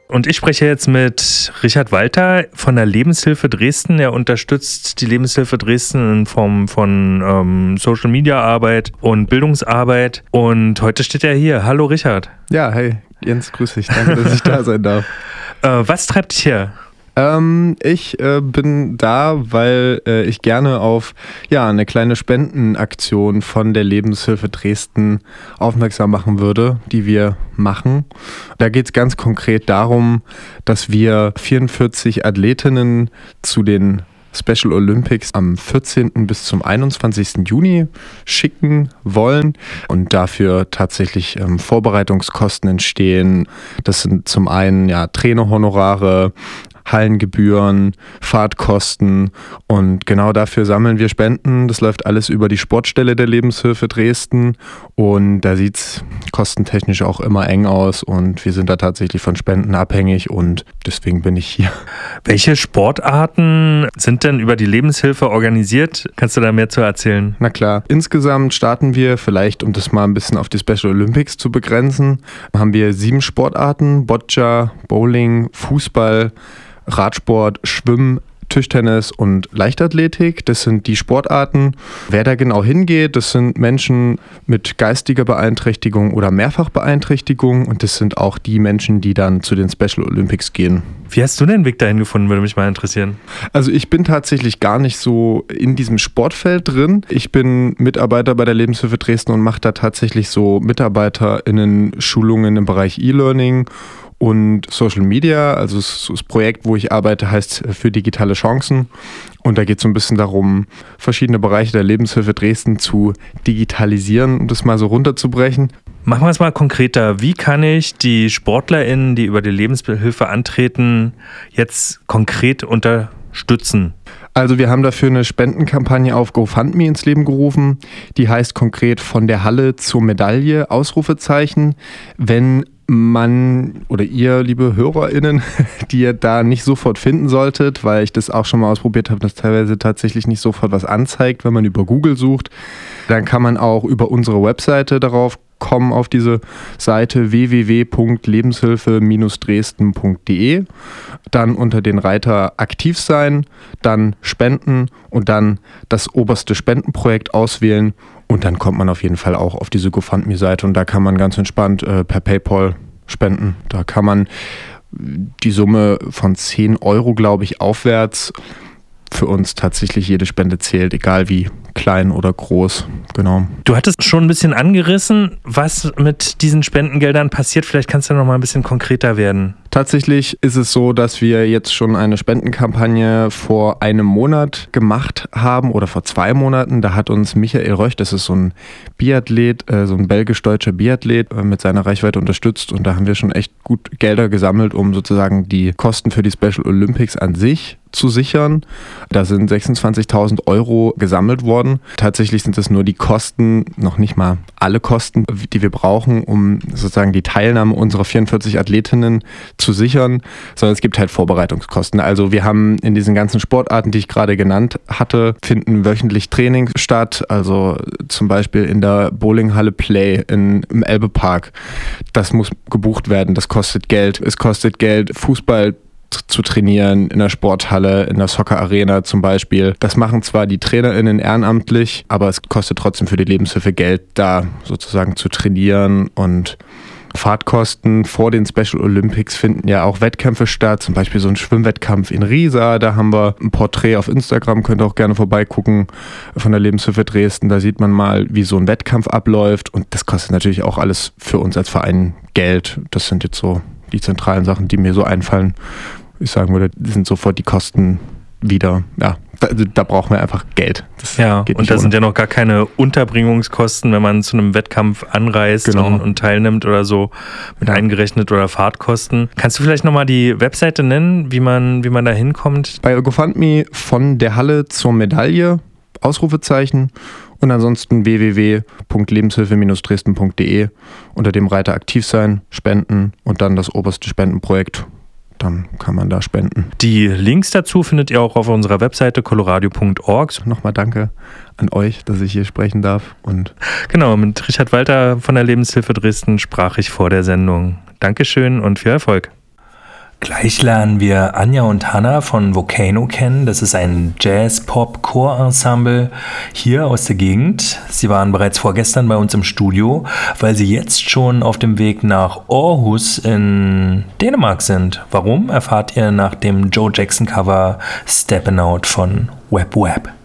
Und ich spreche jetzt mit Richard Walter von der Lebenshilfe Dresden. Er unterstützt die Lebenshilfe Dresden in Form von Social-Media-Arbeit und Bildungsarbeit. Und heute steht er hier. Hallo Richard. Ja, hey Jens, grüß dich. Danke, dass ich da sein darf. Was treibt dich her? Ich bin da, weil ich gerne auf eine kleine Spendenaktion von der Lebenshilfe Dresden aufmerksam machen würde, die wir machen. Da geht es ganz konkret darum, dass wir 44 Athletinnen zu den Special Olympics am 14. bis zum 21. Juni schicken wollen und dafür tatsächlich Vorbereitungskosten entstehen. Das sind zum einen Trainerhonorare, Hallengebühren, Fahrtkosten und genau dafür sammeln wir Spenden. Das läuft alles über die Sportstelle der Lebenshilfe Dresden und da sieht es kostentechnisch auch immer eng aus und wir sind da tatsächlich von Spenden abhängig und deswegen bin ich hier. Welche Sportarten sind denn über die Lebenshilfe organisiert? Kannst du da mehr zu erzählen? Na klar, insgesamt starten wir vielleicht, um das mal ein bisschen auf die Special Olympics zu begrenzen, haben wir 7 Sportarten: Boccia, Bowling, Fußball, Radsport, Schwimmen, Tischtennis und Leichtathletik. Das sind die Sportarten. Wer da genau hingeht, das sind Menschen mit geistiger Beeinträchtigung oder Mehrfachbeeinträchtigung und das sind auch die Menschen, die dann zu den Special Olympics gehen. Wie hast du den Weg dahin gefunden, würde mich mal interessieren. Also ich bin tatsächlich gar nicht so in diesem Sportfeld drin. Ich bin Mitarbeiter bei der Lebenshilfe Dresden und mache da tatsächlich so MitarbeiterInnen-Schulungen im Bereich E-Learning und Social Media, also das Projekt, wo ich arbeite, heißt für digitale Chancen. Und da geht es so ein bisschen darum, verschiedene Bereiche der Lebenshilfe Dresden zu digitalisieren, um das mal so runterzubrechen. Machen wir es mal konkreter. Wie kann ich die SportlerInnen, die über die Lebenshilfe antreten, jetzt konkret unterstützen? Also wir haben dafür eine Spendenkampagne auf GoFundMe ins Leben gerufen. Die heißt konkret von der Halle zur Medaille, Ausrufezeichen. Wenn man oder ihr, liebe HörerInnen, die ihr da nicht sofort finden solltet, weil ich das auch schon mal ausprobiert habe, dass teilweise tatsächlich nicht sofort was anzeigt, wenn man über Google sucht, dann kann man auch über unsere Webseite darauf kommen, auf diese Seite www.lebenshilfe-dresden.de, dann unter den Reiter aktiv sein, dann spenden und dann das oberste Spendenprojekt auswählen und dann kommt man auf jeden Fall auch auf diese GoFundMe-Seite und da kann man ganz entspannt per PayPal spenden. Da kann man die Summe von 10 Euro, glaube ich, aufwärts. Für uns tatsächlich jede Spende zählt, egal wie klein oder groß. Genau. Du hattest schon ein bisschen angerissen, was mit diesen Spendengeldern passiert. Vielleicht kannst du noch mal ein bisschen konkreter werden. Tatsächlich ist es so, dass wir jetzt schon eine Spendenkampagne vor einem Monat gemacht haben oder vor 2 Monaten. Da hat uns Michael Röch, das ist so ein Biathlet, so ein belgisch-deutscher Biathlet, mit seiner Reichweite unterstützt. Und da haben wir schon echt gut Gelder gesammelt, um sozusagen die Kosten für die Special Olympics an sich zu sichern. Da sind 26.000 Euro gesammelt worden. Tatsächlich sind es nur die Kosten, noch nicht mal alle Kosten, die wir brauchen, um sozusagen die Teilnahme unserer 44 Athletinnen zu sichern, sondern es gibt halt Vorbereitungskosten. Also wir haben in diesen ganzen Sportarten, die ich gerade genannt hatte, finden wöchentlich Trainings statt, also zum Beispiel in der Bowlinghalle Play im Elbepark. Das muss gebucht werden, das kostet Geld. Es kostet Geld, Fußball zu trainieren in der Sporthalle, in der Soccer-Arena zum Beispiel. Das machen zwar die TrainerInnen ehrenamtlich, aber es kostet trotzdem für die Lebenshilfe Geld, da sozusagen zu trainieren und Fahrtkosten. Vor den Special Olympics finden ja auch Wettkämpfe statt, zum Beispiel so ein Schwimmwettkampf in Riesa. Da haben wir ein Porträt auf Instagram, könnt ihr auch gerne vorbeigucken, von der Lebenshilfe Dresden. Da sieht man mal, wie so ein Wettkampf abläuft und das kostet natürlich auch alles für uns als Verein Geld. Das sind jetzt so die zentralen Sachen, die mir so einfallen. Ich sagen würde, das sind sofort die Kosten wieder. Ja, da brauchen wir einfach Geld. Das geht und da sind ja noch gar keine Unterbringungskosten, wenn man zu einem Wettkampf anreist und teilnimmt oder so, mit eingerechnet oder Fahrtkosten. Kannst du vielleicht nochmal die Webseite nennen, wie man da hinkommt? Bei GoFundMe von der Halle zur Medaille, Ausrufezeichen, und ansonsten www.lebenshilfe-dresden.de unter dem Reiter aktiv sein, spenden und dann das oberste Spendenprojekt. Dann kann man da spenden. Die Links dazu findet ihr auch auf unserer Webseite coloradio.org. Nochmal danke an euch, dass ich hier sprechen darf. Und genau, mit Richard Walter von der Lebenshilfe Dresden sprach ich vor der Sendung. Dankeschön und viel Erfolg. Gleich lernen wir Anja und Hannah von Volcano kennen. Das ist ein Jazz-Pop-Chor-Ensemble hier aus der Gegend. Sie waren bereits vorgestern bei uns im Studio, weil sie jetzt schon auf dem Weg nach Aarhus in Dänemark sind. Warum, erfahrt ihr nach dem Joe Jackson-Cover Steppin' Out von Web Web.